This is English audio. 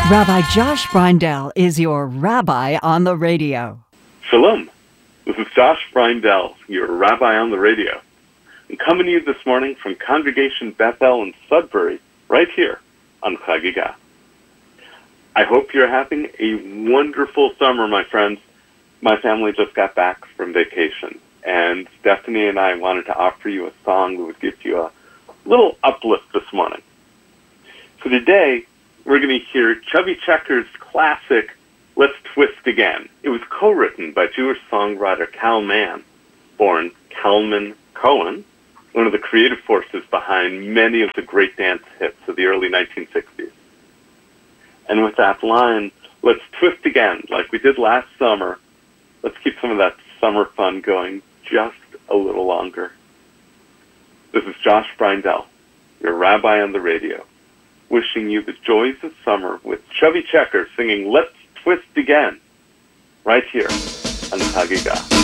Rabbi Josh Freindel is your rabbi on the radio. Shalom. This is Josh Freindel, your rabbi on the radio. I'm coming to you this morning from Congregation Bethel in Sudbury, right here on Chagiga. I hope you're having a wonderful summer, my friends. My family just got back from vacation, and Stephanie and I wanted to offer you a song that would give you a little uplift this morning. So today, we're going to hear Chubby Checker's classic, Let's Twist Again. It was co-written by Jewish songwriter Cal Mann, born Kalman Cohen, one of the creative forces behind many of the great dance hits of the early 1960s. And with that line, let's twist again, like we did last summer. Let's keep some of that summer fun going just a little longer. This is Josh Freindel, your rabbi on the radio, wishing you the joys of summer with Chubby Checker singing Let's Twist Again, right here on Chagiga.